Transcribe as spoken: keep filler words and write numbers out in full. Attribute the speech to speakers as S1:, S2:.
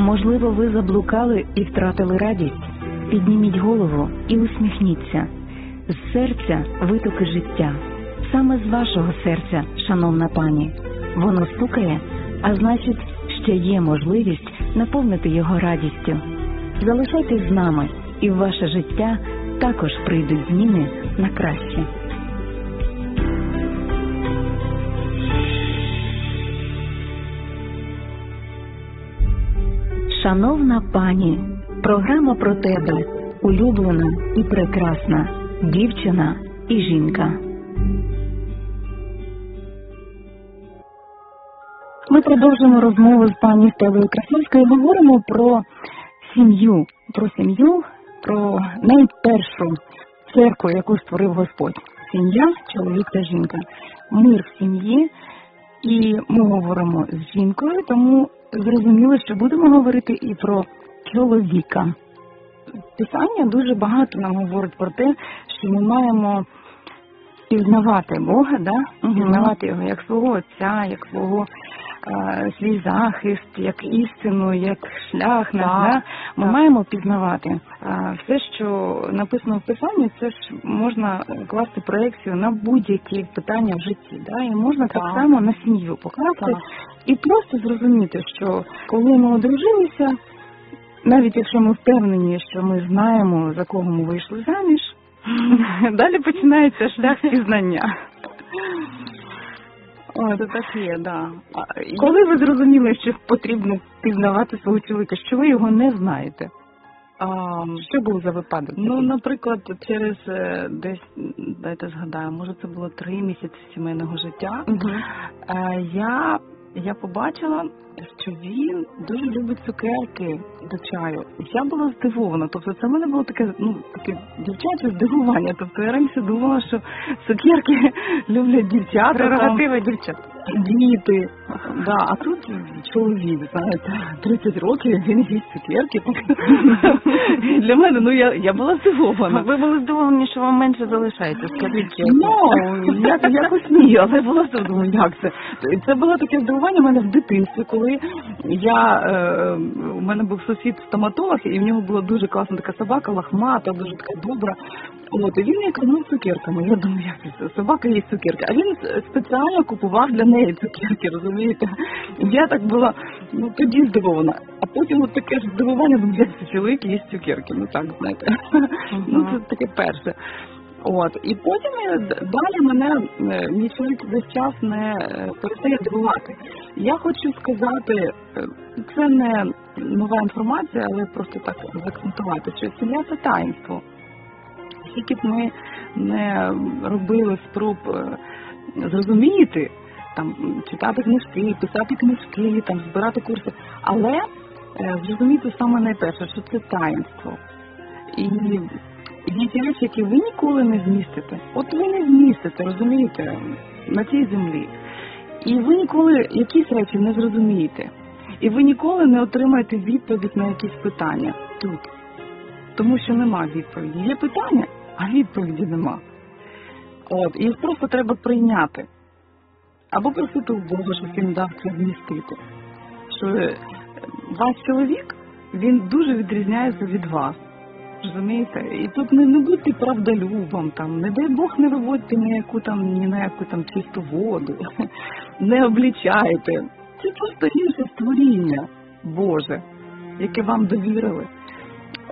S1: Можливо, ви заблукали і втратили радість? Підніміть голову і усміхніться. З серця витоки життя. Саме з вашого серця, шановна пані. Воно стукає, а значить, ще є можливість наповнити його радістю. Залишайтесь з нами, і в ваше життя також прийдуть зміни на краще. Шановна пані, програма про тебе, улюблена і прекрасна, дівчина і жінка. Ми продовжуємо розмову з пані Стелою Красівською. Говоримо про сім'ю, про сім'ю, про найпершу церкву, яку створив Господь. Сім'я, чоловік та жінка. Мир в сім'ї. І ми говоримо з жінкою, тому зрозуміло, що будемо говорити і про чоловіка. Писання дуже багато нам говорить про те, що ми маємо пізнавати Бога, да? Угу. Пізнавати його як свого отця, як свого е, свій захист, як істину, як шлях. Да? Да? Ми так. маємо пізнавати. Е, все, що написано в Писанні, це ж можна класти проекцію на будь-які питання в житті. Да? І можна так, так само на сім'ю покласти. Так. І просто зрозуміти, що коли ми одружилися, навіть якщо ми впевнені, що ми знаємо, за кого ми вийшли заміж, далі починається шлях пізнання. О, це так є, да. Коли ви зрозуміли, що потрібно пізнавати свого чоловіка, що ви його не знаєте? А, що був за випадок?
S2: Ну, наприклад, через десь, дайте згадаю, може це було три місяці сімейного життя, угу. я, я побачила, що він дуже любить цукерки до чаю. Я була здивована. Тобто це в мене було таке, ну, таке дівчаче здивування. Тобто я раніше думала, що цукерки люблять дівчата.
S1: Прерогатива дівчат.
S2: Діти. Да, а тут чоловік, знаєте, тридцять років, він їсть цукерки. Для мене, ну, я, я була здивована.
S1: Ви були здивовані, що вам менше залишається, скажіть чесно.
S2: Ну, я якось ні, але була здивована, як це. Це було таке здивування в мене в дитинстві, коли я, е, у мене був сусід стоматолог, і в нього була дуже класна така собака, лахмата, дуже така добра. От, і він її кормив цукерками. Я думаю, як це, собака їсть цукерки. А він спеціально купував для неї цукерки, розумієте? Я так була, ну, тоді здивована. А потім от таке ж здивування, думаю, як це чоловік їсть цукерки. Ну так, знаєте. Uh-huh. Ну, це таке перше. От, і потім далі мене мій чоловік весь час не перестає дивувати. Я хочу сказати, це не нова інформація, але просто так закцентувати, що сім'я – це таїнство. Скільки б ми не робили спроб зрозуміти, там, читати книжки, писати книжки, там, збирати курси, але зрозуміти саме найперше, що це таїнство. І є ті речі, які ви ніколи не змістите. От ви не змістите, розумієте, на цій землі. І ви ніколи якісь речі не зрозумієте. І ви ніколи не отримаєте відповідь на якісь питання тут. Тому що нема відповіді. Є питання, а відповіді нема. От, і їх просто треба прийняти. Або просити у Бога, щоб він дав це змістити. Що ваш чоловік, він дуже відрізняється від вас. Розумієте? І тут не, не будьте правдолюбом, там, не дай Бог не виводьте ні, яку, там, ні на яку там чисту воду, не облічайте. Це просто інше створіння Боже, яке вам довірили.